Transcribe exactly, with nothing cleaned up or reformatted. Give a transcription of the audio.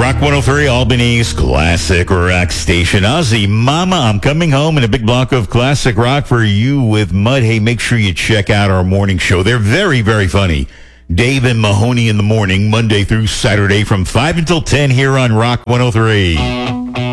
Rock one oh three, Albany's classic rock station. Ozzy, Mama, I'm coming home, and a big block of classic rock for you with Mud. Hey, make sure you check out our morning show. They're very, very funny. Dave and Mahoney in the morning, Monday through Saturday from five until ten here on Rock one oh three.